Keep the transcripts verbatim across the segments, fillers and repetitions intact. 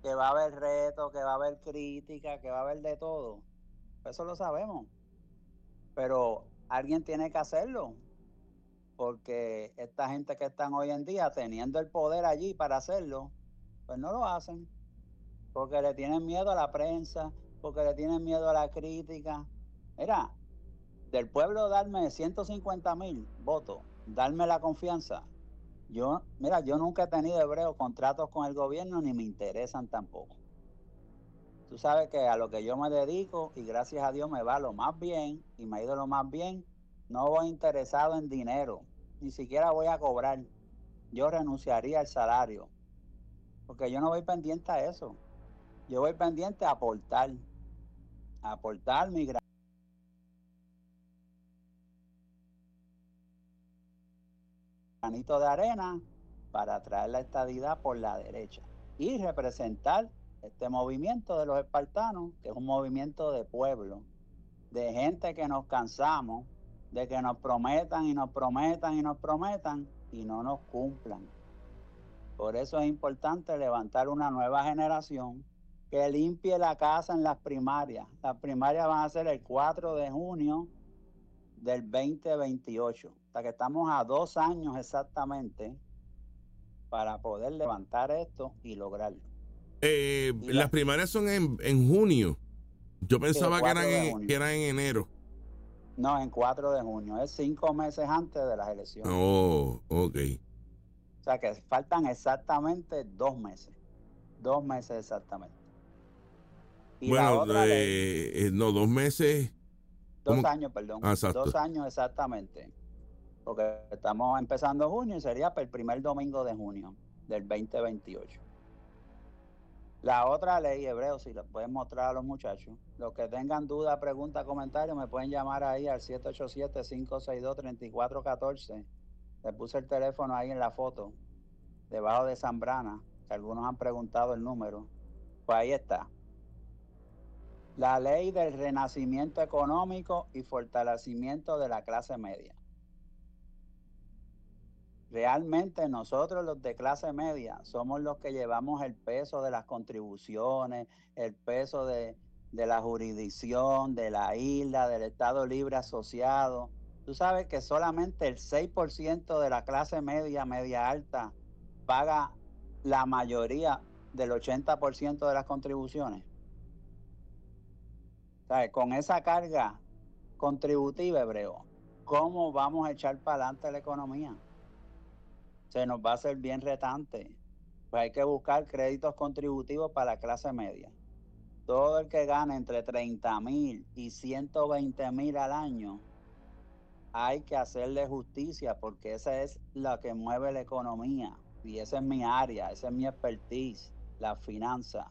que va a haber retos, que va a haber crítica, que va a haber de todo. Eso lo sabemos. Pero alguien tiene que hacerlo, porque esta gente que están hoy en día teniendo el poder allí para hacerlo, pues no lo hacen, porque le tienen miedo a la prensa, porque le tienen miedo a la crítica. Mira, del pueblo darme ciento cincuenta mil votos, darme la confianza. Yo, mira, yo nunca he tenido, Hebreo, contratos con el gobierno ni me interesan tampoco. Tú sabes que a lo que yo me dedico, y gracias a Dios me va lo más bien, y me ha ido lo más bien, no voy interesado en dinero, ni siquiera voy a cobrar. Yo renunciaría al salario, porque yo no voy pendiente a eso. Yo voy pendiente a aportar, a aportar mi granito de arena para traer la estadidad por la derecha y representar este movimiento de los espartanos, que es un movimiento de pueblo, de gente que nos cansamos de que nos prometan y nos prometan y nos prometan y no nos cumplan. Por eso es importante levantar una nueva generación que limpie la casa en las primarias. Las primarias van a ser el cuatro de junio del veinte veintiocho. O sea que estamos a dos años exactamente para poder levantar esto y lograrlo. Eh, Y las la, primarias son en, en junio. Yo sí, el pensaba que eran, cuatro de en, junio. que eran en enero. No, en cuatro de junio. Es cinco meses antes de las elecciones. Oh, ok. O sea que faltan exactamente dos meses. Dos meses exactamente. Y la Bueno, otra ley, eh, eh, no, dos meses. dos ¿Cómo? años, perdón. Ah, exacto. Dos años exactamente. Porque estamos empezando junio y sería para el primer domingo de junio del veinte veintiocho. La otra ley, Hebreo, si la pueden mostrar a los muchachos, los que tengan duda, pregunta, comentario, me pueden llamar ahí al siete ocho siete, cinco seis dos, tres cuatro uno cuatro. Le puse el teléfono ahí en la foto, debajo de Zambrana, que algunos han preguntado el número. Pues ahí está. La ley del renacimiento económico y fortalecimiento de la clase media. Realmente nosotros los de clase media somos los que llevamos el peso de las contribuciones, el peso de, de la jurisdicción, de la isla, del Estado Libre Asociado. Tú sabes que solamente el seis por ciento de la clase media, media alta, paga la mayoría del ochenta por ciento de las contribuciones. ¿Sabes? Con esa carga contributiva, Hebreo, ¿cómo vamos a echar para adelante la economía? Se nos va a hacer bien retante. Pues hay que buscar créditos contributivos para la clase media. Todo el que gane entre treinta mil y ciento veinte mil al año, hay que hacerle justicia porque esa es la que mueve la economía. Y esa es mi área, esa es mi expertise, la finanza.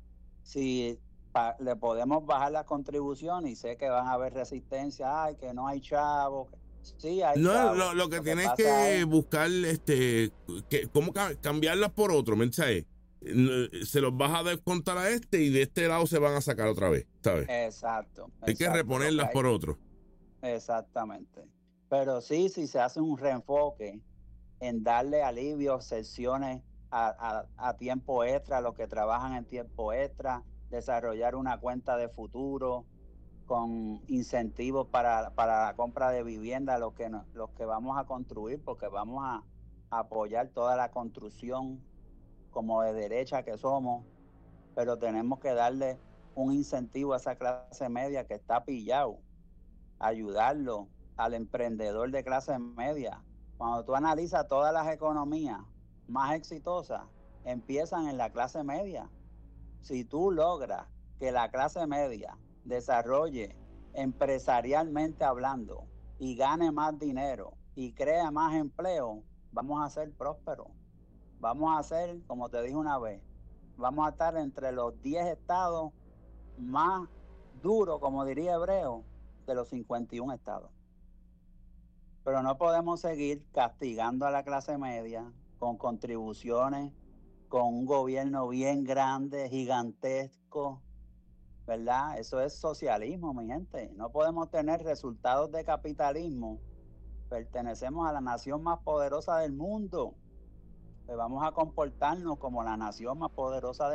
Si pa, le podemos bajar la contribución y sé que van a haber resistencia, ay, que no hay chavos. Sí, hay No, chavos. lo, lo que Lo que tienes pasa que es, buscar, este, que, cómo ca- cambiarlas por otro, ¿sabes? Se los vas a descontar a este y de este lado se van a sacar otra vez, ¿sabes? exacto, Hay que exacto, lo que reponerlas hay. por otro. Exactamente. Pero sí, si se hace un reenfoque en darle alivio, sesiones a, a, a tiempo extra, a los que trabajan en tiempo extra, desarrollar una cuenta de futuro con incentivos para, para la compra de vivienda, los que, no, los que vamos a construir, porque vamos a, a apoyar toda la construcción como de derecha que somos, pero tenemos que darle un incentivo a esa clase media que está pillado, ayudarlo al emprendedor de clase media. Cuando tú analizas todas las economías más exitosas, empiezan en la clase media. Si tú logras que la clase media desarrolle empresarialmente hablando y gane más dinero y crea más empleo, vamos a ser prósperos. Vamos a ser, como te dije una vez, vamos a estar entre los diez estados más duros, como diría Hebreo, de los cincuenta y uno estados. Pero no podemos seguir castigando a la clase media con contribuciones, con un gobierno bien grande, gigantesco, ¿verdad? Eso es socialismo, mi gente. No podemos tener resultados de capitalismo. Pertenecemos a la nación más poderosa del mundo. Pues vamos a comportarnos como la nación más poderosa del mundo.